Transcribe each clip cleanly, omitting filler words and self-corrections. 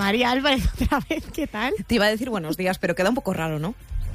María Álvarez otra vez, ¿qué tal? Te iba a decir buenos días, pero queda un poco raro, ¿no?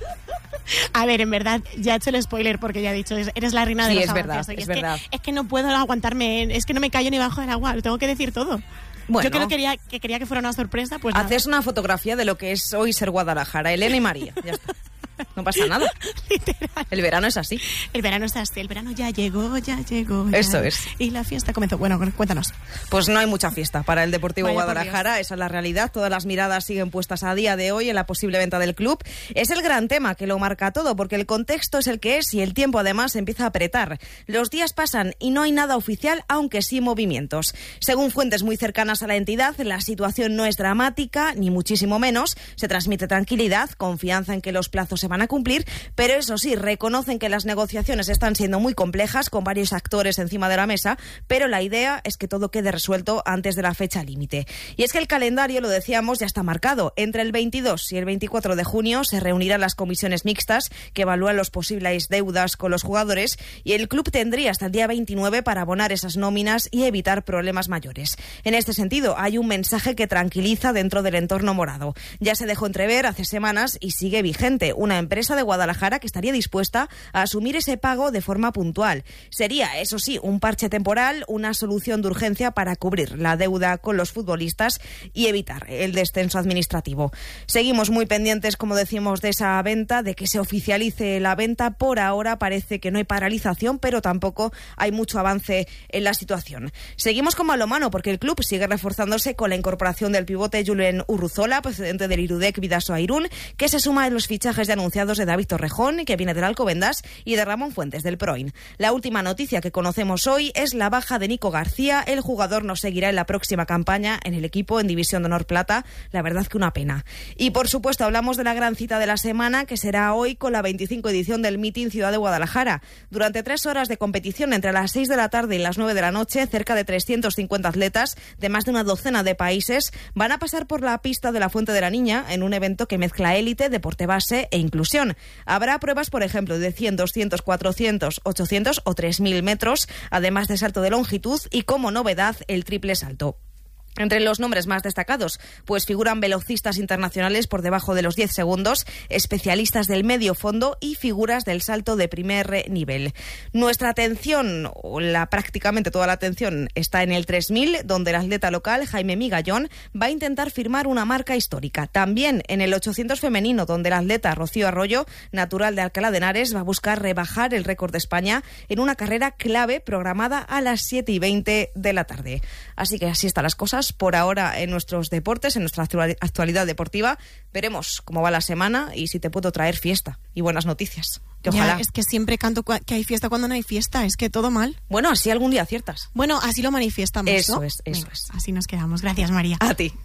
A ver, en verdad, ya he hecho el spoiler porque ya he dicho, eres la reina de los avances. Es verdad. Es que no puedo aguantarme, es que no me callo ni bajo del agua, lo tengo que decir todo. Bueno, yo quería que fuera una sorpresa, pues haces una fotografía de lo que es hoy ser Guadalajara, Elena y María, ya está. No pasa nada. Literal. El verano es así. El verano es así, el verano ya llegó. Eso es. Y la fiesta comenzó. Bueno, cuéntanos. Pues no hay mucha fiesta para el Deportivo Vaya Guadalajara, esa es la realidad. Todas las miradas siguen puestas a día de hoy en la posible venta del club. Es el gran tema que lo marca todo, porque el contexto es el que es y el tiempo además empieza a apretar. Los días pasan y no hay nada oficial, aunque sí movimientos. Según fuentes muy cercanas a la entidad, la situación no es dramática, ni muchísimo menos. Se transmite tranquilidad, confianza en que los plazos se van a cumplir, pero eso sí, reconocen que las negociaciones están siendo muy complejas, con varios actores encima de la mesa, pero la idea es que todo quede resuelto antes de la fecha límite. Y es que el calendario, lo decíamos, ya está marcado. Entre el 22 y el 24 de junio se reunirán las comisiones mixtas que evalúan los posibles deudas con los jugadores, y el club tendría hasta el día 29 para abonar esas nóminas y evitar problemas mayores. En este sentido, hay un mensaje que tranquiliza dentro del entorno morado. Ya se dejó entrever hace semanas y sigue vigente una empresa de Guadalajara que estaría dispuesta a asumir ese pago de forma puntual. Sería, eso sí, un parche temporal, una solución de urgencia para cubrir la deuda con los futbolistas y evitar el descenso administrativo. Seguimos muy pendientes, como decimos, de esa venta, de que se oficialice la venta. Por ahora parece que no hay paralización, pero tampoco hay mucho avance en la situación. Seguimos con balonmano porque el club sigue reforzándose con la incorporación del pivote Julen Urruzola, procedente del Irudek Bidasoa Irún, que se suma a los fichajes de anunciados de David Torrejón, que viene del Alcobendas, y de Ramón Fuentes del Proin. La última noticia que conocemos hoy es la baja de Nico García. El jugador no seguirá en la próxima campaña en el equipo en División de Honor Plata. La verdad que una pena. Y por supuesto hablamos de la gran cita de la semana, que será hoy con la 25 edición del Meeting Ciudad de Guadalajara. Durante 3 horas de competición entre las 6 de la tarde y las 9 de la noche, cerca de 350 atletas de más de una docena de países van a pasar por la pista de la Fuente de la Niña en un evento que mezcla élite, deporte base e inclusión. Habrá pruebas, por ejemplo, de 100, 200, 400, 800 o 3.000 metros, además de salto de longitud y, como novedad, el triple salto. Entre los nombres más destacados, pues figuran velocistas internacionales por debajo de los 10 segundos, especialistas del medio fondo y figuras del salto de primer nivel. Nuestra atención, prácticamente toda la atención, está en el 3000, donde el atleta local, Jaime Migallón, va a intentar firmar una marca histórica. También en el 800 femenino, donde el atleta Rocío Arroyo, natural de Alcalá de Henares, va a buscar rebajar el récord de España en una carrera clave programada a las 7:20 de la tarde. Así que así están las cosas por ahora en nuestros deportes, en nuestra actualidad deportiva. Veremos cómo va la semana y si te puedo traer fiesta y buenas noticias. Que ojalá. Ya, es que siempre canto que hay fiesta cuando no hay fiesta, es que todo mal. Bueno, así algún día aciertas. Bueno, así lo manifiestamos, eso ¿no? Es. Venga, así nos quedamos. Gracias, María. A ti.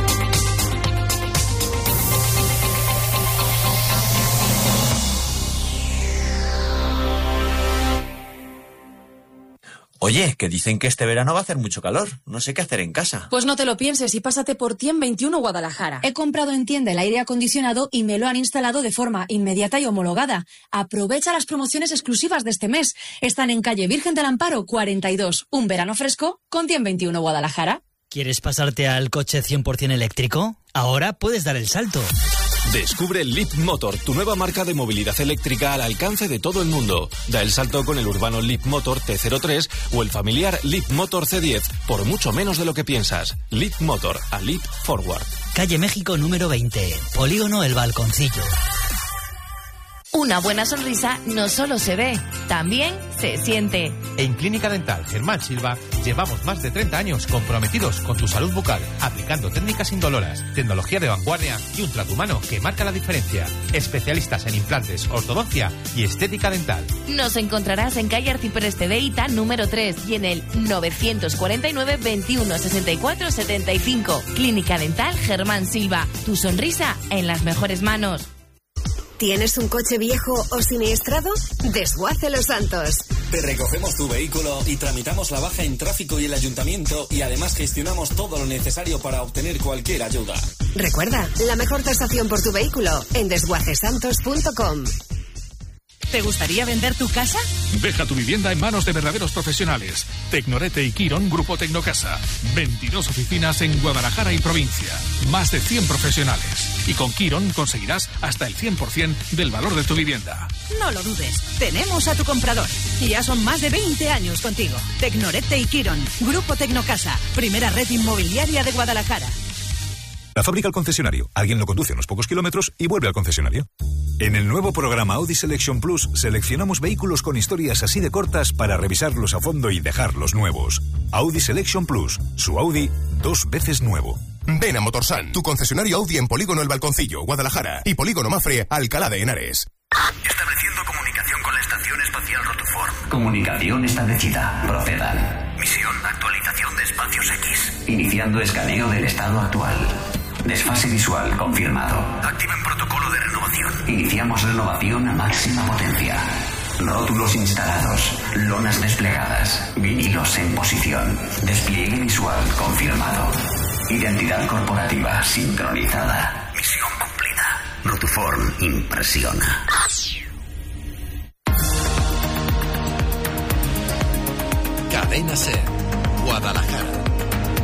Oye, que dicen que este verano va a hacer mucho calor. No sé qué hacer en casa. Pues no te lo pienses y pásate por Tien 21 Guadalajara. He comprado en tienda el aire acondicionado y me lo han instalado de forma inmediata y homologada. Aprovecha las promociones exclusivas de este mes. Están en calle Virgen del Amparo 42. Un verano fresco con Tien 21 Guadalajara. ¿Quieres pasarte al coche 100% eléctrico? Ahora puedes dar el salto. Descubre Leap Motor, tu nueva marca de movilidad eléctrica al alcance de todo el mundo. Da el salto con el urbano Leap Motor T03 o el familiar Leap Motor C10 por mucho menos de lo que piensas. Leap Motor, a Leap Forward. Calle México número 20, Polígono El Balconcillo. Una buena sonrisa no solo se ve, también se siente. En Clínica Dental Germán Silva llevamos más de 30 años comprometidos con tu salud bucal, aplicando técnicas indoloras, tecnología de vanguardia y un trato humano que marca la diferencia. Especialistas en implantes, ortodoncia y estética dental. Nos encontrarás en calle Arcipreste de Deita número 3 y en el 949 21 64 75. Clínica Dental Germán Silva. Tu sonrisa en las mejores manos. ¿Tienes un coche viejo o siniestrado? Desguace Los Santos. Te recogemos tu vehículo y tramitamos la baja en tráfico y el ayuntamiento y además gestionamos todo lo necesario para obtener cualquier ayuda. Recuerda, la mejor tasación por tu vehículo en desguacesantos.com. ¿Te gustaría vender tu casa? Deja tu vivienda en manos de verdaderos profesionales. Tecnorete y Quirón, Grupo Tecnocasa. 22 oficinas en Guadalajara y provincia. Más de 100 profesionales. Y con Quirón conseguirás hasta el 100% del valor de tu vivienda. No lo dudes. Tenemos a tu comprador. Y ya son más de 20 años contigo. Tecnorete y Quirón, Grupo Tecnocasa. Primera red inmobiliaria de Guadalajara. La fábrica al concesionario. Alguien lo conduce unos pocos kilómetros y vuelve al concesionario. En el nuevo programa Audi Selection Plus seleccionamos vehículos con historias así de cortas para revisarlos a fondo y dejarlos nuevos. Audi Selection Plus. Su Audi 2 veces nuevo. Ven a Motorsan, tu concesionario Audi en Polígono El Balconcillo, Guadalajara, y Polígono Mafre, Alcalá de Henares. Estableciendo comunicación con la Estación Espacial Rutherford. Comunicación establecida. Procedan. Misión, actualización de espacios X. Iniciando escaneo del estado actual. Desfase visual confirmado. Activen protocolo de renovación. Iniciamos renovación a máxima potencia. Rótulos instalados. Lonas desplegadas. Vinilos en posición. Despliegue visual confirmado. Identidad corporativa sincronizada. Misión cumplida. Rotuform impresiona. Cadena SER, Guadalajara.